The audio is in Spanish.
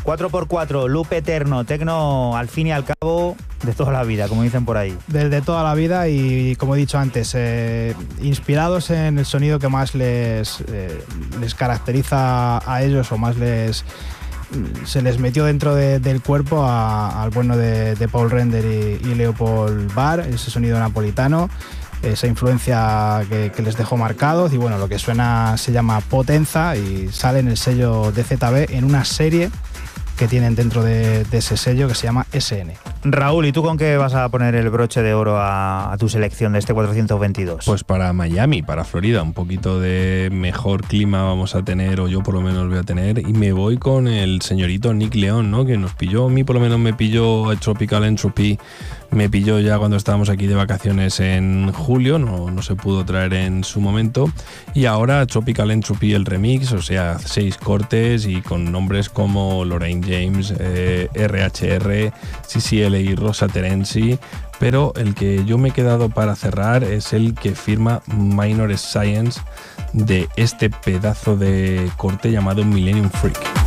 4x4, loop eterno, tecno al fin y al cabo de toda la vida, como dicen por ahí. Desde toda la vida y, como he dicho antes, inspirados en el sonido que más les caracteriza a ellos o más se les metió dentro del cuerpo al bueno de Paul Render y Leopold Barr, ese sonido napolitano, esa influencia que les dejó marcados. Y bueno, lo que suena se llama Potenza y sale en el sello DZB en una serie que tienen dentro de ese sello que se llama SN. Raúl, ¿y tú con qué vas a poner el broche de oro a tu selección de este 422? Pues para Miami, para Florida, un poquito de mejor clima vamos a tener, o yo por lo menos voy a tener, y me voy con el señorito Nick León, ¿no? Que nos pilló, a mí por lo menos me pilló a Tropical Entropy, me pilló ya cuando estábamos aquí de vacaciones en julio, no se pudo traer en su momento, y ahora Tropical Entropy el remix, o sea, 6 cortes y con nombres como Lorraine James, RHR, CCL y Rosa Terenzi, pero el que yo me he quedado para cerrar es el que firma Minor Science de este pedazo de corte llamado Millennium Freak.